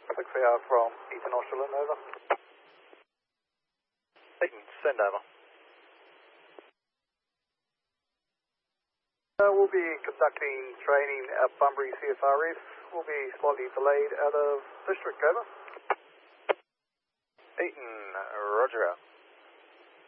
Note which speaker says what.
Speaker 1: 6VR from Eaton Australian, over.
Speaker 2: Eaton, send over.
Speaker 1: We'll be conducting training at Bunbury CFR Reef. We'll be slightly delayed out of district, over.
Speaker 2: Eaton, roger out.